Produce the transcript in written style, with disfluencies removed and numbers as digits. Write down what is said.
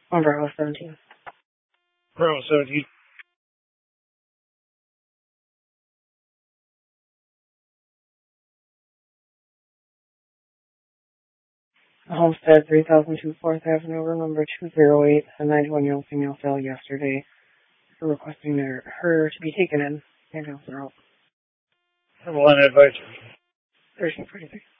On Bravo 17. Bravo 17. Homestead, 3002 4th Avenue, room number 208, a 91-year-old female fell yesterday. We're requesting her to be taken in. Ambulance are out. Line advisory. 1346.